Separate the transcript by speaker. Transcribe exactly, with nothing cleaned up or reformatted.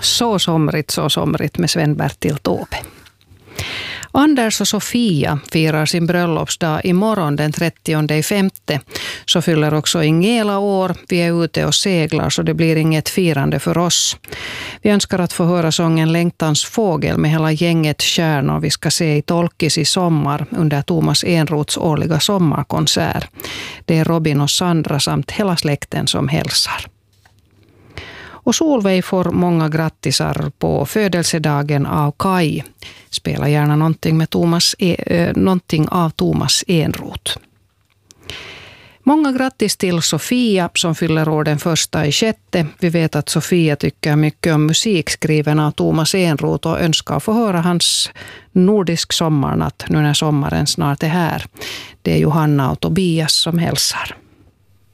Speaker 1: Så somrigt, så somrigt med Sven-Bertil Taube. Anders och Sofia firar sin bröllopsdag imorgon den trettionde femte. Så fyller också Ingela år. Vi är ute och seglar så det blir inget firande för oss. Vi önskar att få höra sången Längtans fågel med hela gänget stjärnor. Vi ska se i Tolkis i sommar under Thomas Enroths årliga sommarkonsert. Det är Robin och Sandra samt hela släkten som hälsar. Och Solveig får många grattisar på födelsedagen av Kai. Spela gärna någonting, med Thomas, äh, någonting av Thomas Enroth. Många grattis till Sofia som fyller år den första i sjätte. Vi vet att Sofia tycker mycket om musik skriven av Thomas Enroth och önskar få höra hans Nordisk sommarnatt nu när sommaren snart är här. Det är Johanna och Tobias som hälsar.